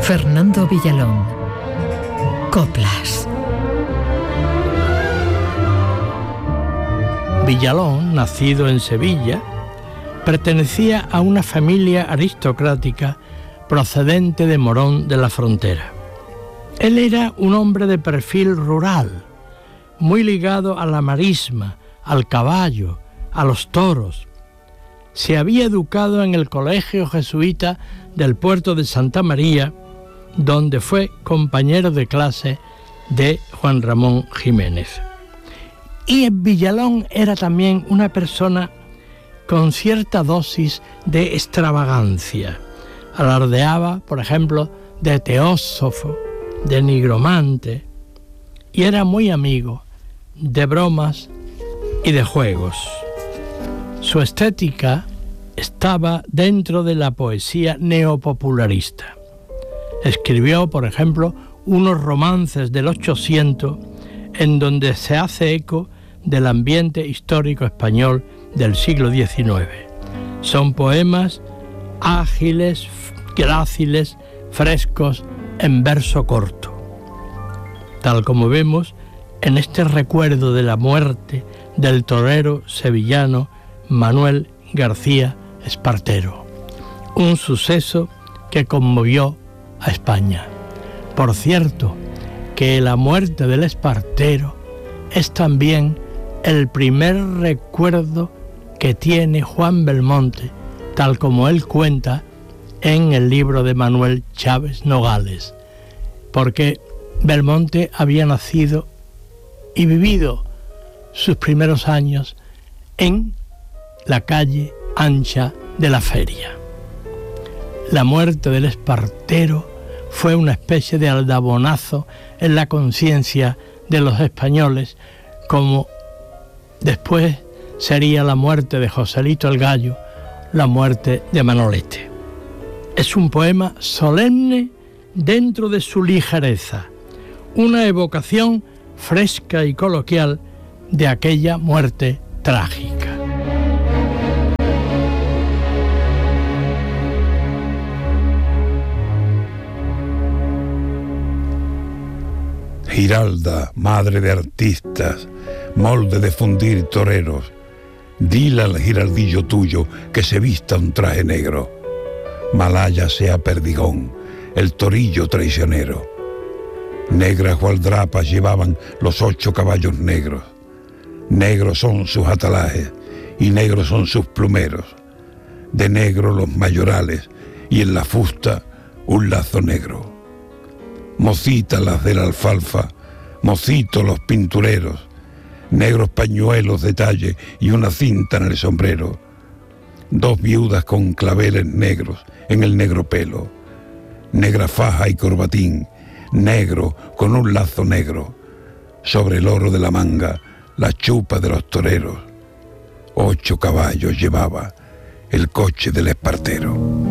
Fernando Villalón. Coplas. Villalón, nacido en Sevilla, pertenecía a una familia aristocrática procedente de Morón de la Frontera. Él era un hombre de perfil rural, muy ligado a la marisma, al caballo, a los toros. Se había educado en el colegio jesuita del puerto de Santa María, donde fue compañero de clase de Juan Ramón Jiménez. Y Villalón era también una persona con cierta dosis de extravagancia. Alardeaba, por ejemplo, de teósofo, de nigromante, y era muy amigo de bromas y de juegos. Su estética estaba dentro de la poesía neopopularista. Escribió, por ejemplo, unos romances del 800 en donde se hace eco del ambiente histórico español del siglo XIX. Son poemas ágiles, gráciles, frescos, en verso corto. Tal como vemos en este recuerdo de la muerte del torero sevillano Manuel García Espartero, un suceso que conmovió a España. Por cierto, que la muerte del Espartero es también el primer recuerdo que tiene Juan Belmonte, tal como él cuenta en el libro de Manuel Chávez Nogales, porque Belmonte había nacido y vivido sus primeros años en la calle ancha de la Feria. La muerte del Espartero fue una especie de aldabonazo en la conciencia de los españoles, como después sería la muerte de Joselito el Gallo, la muerte de Manolete. Es un poema solemne dentro de su ligereza, una evocación fresca y coloquial de aquella muerte trágica. Giralda, madre de artistas, molde de fundir toreros, dile al giraldillo tuyo que se vista un traje negro. Malaya sea perdigón, el torillo traicionero. Negras gualdrapas llevaban los 8 caballos negros. Negros son sus atalajes y negros son sus plumeros. De negro los mayorales y en la fusta un lazo negro. Mocitas las de la alfalfa, mocitos los pintureros. Negros pañuelos de talle y una cinta en el sombrero. 2 viudas con claveles negros en el negro pelo. Negra faja y corbatín, negro con un lazo negro. Sobre el oro de la manga, la chupa de los toreros. 8 caballos llevaba el coche del Espartero.